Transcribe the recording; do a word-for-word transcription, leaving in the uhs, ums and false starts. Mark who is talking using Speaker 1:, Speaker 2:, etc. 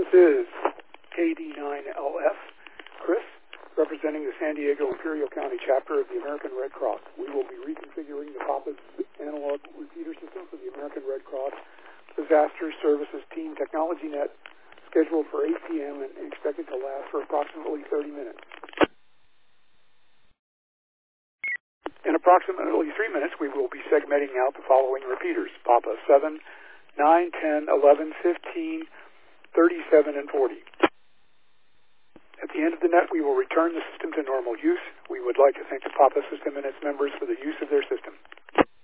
Speaker 1: This is K D nine L F, Chris, representing the San Diego Imperial County chapter of the American Red Cross. We will be reconfiguring the PAPA's analog repeater system for the American Red Cross Disaster Services Team Technology Net, scheduled for eight p m and expected to last for approximately thirty minutes. In approximately three minutes, we will be segmenting out the following repeaters: PAPA seven, nine, ten, eleven, fifteen, thirty-seven, and forty. At the end of the net, we will return the system to normal use. We would like to thank the PAPA system and its members for the use of their system.